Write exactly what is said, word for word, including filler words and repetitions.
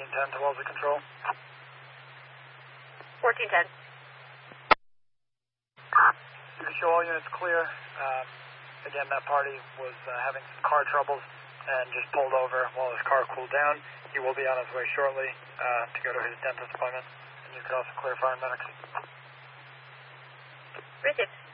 fourteen ten to Wellesley Control. fourteen ten. You can show all units clear. Um, again, that party was uh, having some car troubles and just pulled over while his car cooled down. He will be on his way shortly uh, to go to his dentist appointment. And you could also clear fire medics. Received.